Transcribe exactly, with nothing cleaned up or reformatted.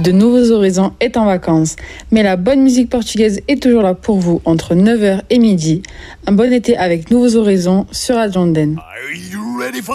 l'équipe de Nouveaux Horizons est en vacances, mais la bonne musique portugaise est toujours là pour vous entre neuf heures et midi. Un bon été avec Nouveaux Horizons sur Radio Andenne.